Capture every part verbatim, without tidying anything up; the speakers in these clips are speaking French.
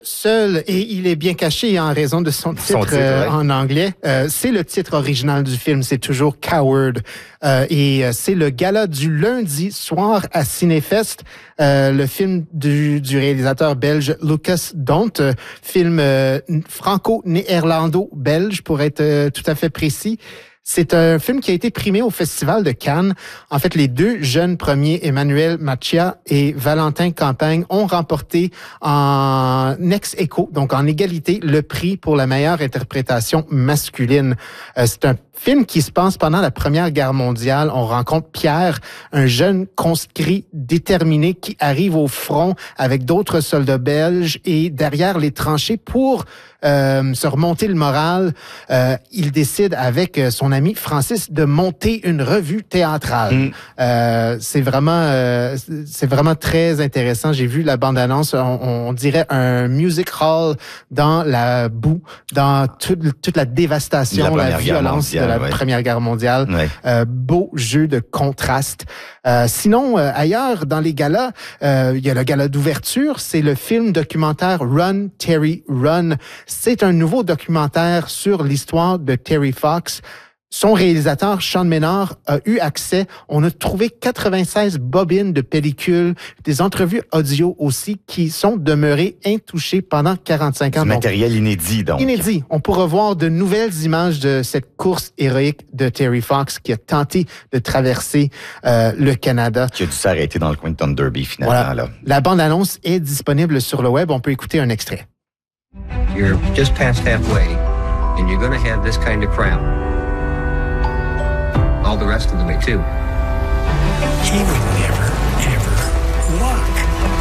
Seul, et il est bien caché en raison de son titre, son titre euh, ouais. en anglais. Euh, c'est le titre original du film, c'est toujours Coward. Euh, et euh, c'est le gala du lundi soir à Cinéfest. Euh, le film du, du réalisateur belge Lucas Dont, euh, film euh, franco-néerlando-belge pour être euh, tout à fait précis. C'est un film qui a été primé au Festival de Cannes. En fait, les deux jeunes premiers, Emmanuel Macchia et Valentin Campagne, ont remporté en ex aequo, donc en égalité, le prix pour la meilleure interprétation masculine. Euh, c'est un film qui se passe pendant la Première Guerre mondiale. On rencontre Pierre, un jeune conscrit déterminé qui arrive au front avec d'autres soldats belges et derrière les tranchées pour euh, se remonter le moral, euh, il décide avec son ami Francis de monter une revue théâtrale. Mmh. Euh, c'est vraiment, euh, c'est vraiment très intéressant. J'ai vu la bande-annonce. On, on dirait un music hall dans la boue, dans toute, toute la dévastation, la, la violence de la ouais. Première Guerre mondiale. Ouais. Euh, beau jeu de contraste. Euh, sinon, euh, ailleurs dans les galas, euh, il y a le gala d'ouverture. C'est le film documentaire Run, Terry, Run. C'est un nouveau documentaire sur l'histoire de Terry Fox. Son réalisateur, Sean Menard, a eu accès. On a trouvé quatre-vingt-seize bobines de pellicules, des entrevues audio aussi qui sont demeurées intouchées pendant quarante-cinq ans. Du matériel inédit, donc. Inédit. On pourra voir de nouvelles images de cette course héroïque de Terry Fox qui a tenté de traverser euh, le Canada. Qui a dû s'arrêter dans le coin de Thunderby, finalement. Voilà. Là. La bande-annonce est disponible sur le web. On peut écouter un extrait. You're just past halfway, and you're going to have this kind of crowd. All the rest of the way, too. He would never, ever walk.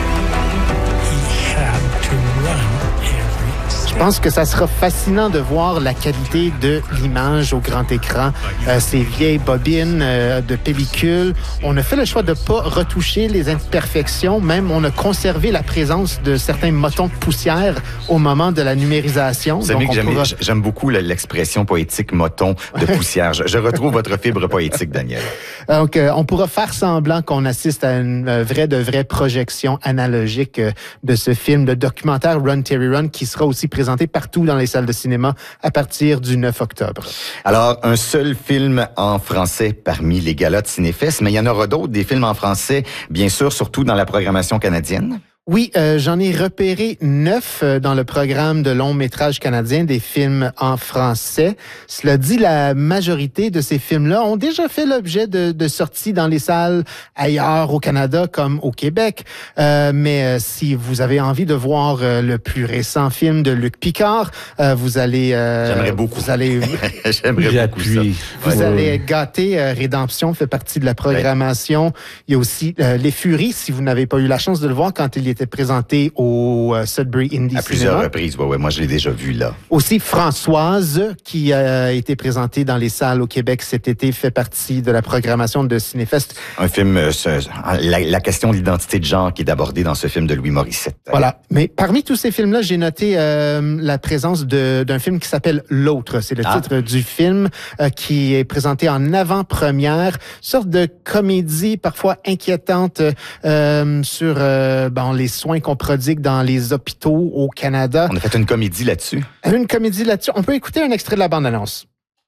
He had to run every step. Je pense que ça sera fascinant de voir la qualité de l'image au grand écran. Euh, ces vieilles bobines euh, de pellicule. On a fait le choix de pas retoucher les imperfections. Même, on a conservé la présence de certains motons de poussière au moment de la numérisation. Vous savez Donc, que j'aime, pourra... j'aime beaucoup l'expression poétique moton de poussière. Je, je retrouve votre fibre poétique, Daniel. Donc, euh, on pourra faire semblant qu'on assiste à une euh, vraie de vraie projection analogique euh, de ce film, le documentaire Run, Terry, Run, qui sera aussi présenté partout dans les salles de cinéma à partir du neuf octobre. Alors, un seul film en français parmi les galas de Cinéfest, mais il y en aura d'autres, des films en français, bien sûr, surtout dans la programmation canadienne. Oui, euh, j'en ai repéré neuf euh, dans le programme de long métrage canadien des films en français. Cela dit, la majorité de ces films-là ont déjà fait l'objet de, de sorties dans les salles ailleurs au Canada comme au Québec. Euh, mais euh, si vous avez envie de voir euh, le plus récent film de Luc Picard, euh, vous allez... Euh, J'aimerais beaucoup. Vous allez... J'aimerais beaucoup ça. Vous ouais. allez être gâtés. Euh, Rédemption fait partie de la programmation. Ouais. Il y a aussi euh, Les Furies, si vous n'avez pas eu la chance de le voir quand il était présenté au euh, Sudbury Indie à plusieurs Cinema. reprises, ouais, ouais, moi je l'ai déjà vu là. Aussi Françoise, qui a été présentée dans les salles au Québec cet été, fait partie de la programmation de Cinéfest. Un film, euh, ce, la, la question de l'identité de genre qui est abordée dans ce film de Louis Morissette. Voilà. Mais parmi tous ces films-là, j'ai noté euh, la présence de, d'un film qui s'appelle L'Autre. C'est le ah. titre du film euh, qui est présenté en avant-première. Sorte de comédie parfois inquiétante euh, sur euh, bon, les soins qu'on prodigue dans les hôpitaux au Canada. On a fait une comédie là-dessus. Une comédie là-dessus. On peut écouter un extrait de la bande-annonce.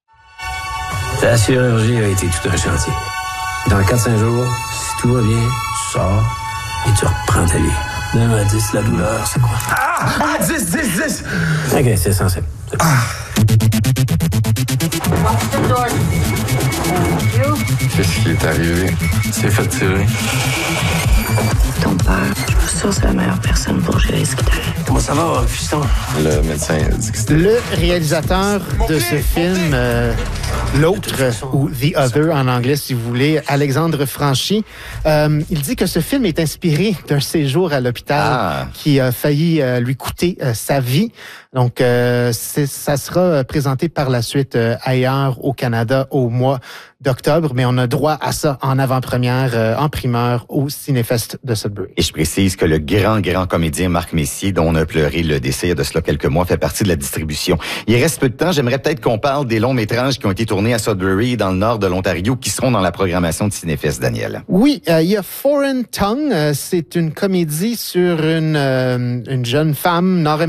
Ta chirurgie a été tout un chantier. Dans quatre cinq jours, si tout va bien, tu sors et tu reprends ta vie. De un à dix, la douleur, c'est quoi? Ah! Ah! dix, dix, dix! OK, c'est sensible. C'est bon. Ah! Qu'est-ce qui est arrivé? C'est fait tirer. Ton père, je suis sûre que c'est la meilleure personne pour gérer ce qui t'arrive. Comment ça va, fiston? Le médecin a dit que c'était... Le réalisateur de ce film, euh, L'Autre, ou The Other en anglais si vous voulez, Alexandre Franchi, euh, il dit que ce film est inspiré d'un séjour à l'hôpital ah. qui a failli euh, lui coûter euh, sa vie. Donc, euh, c'est, ça sera présenté par la suite euh, ailleurs au Canada au mois d'octobre, mais on a droit à ça en avant-première, euh, en primeur au Cinéfest de Sudbury. Et je précise que le grand, grand comédien Marc Messier, dont on a pleuré le décès il y a de cela quelques mois, fait partie de la distribution. Il reste peu de temps. J'aimerais peut-être qu'on parle des longs métrages qui ont été tournés à Sudbury, dans le nord de l'Ontario, qui seront dans la programmation de Cinéfest, Daniel. Oui, euh, il y a Foreign Tongue. Euh, c'est une comédie sur une, euh, une jeune femme nord-américaine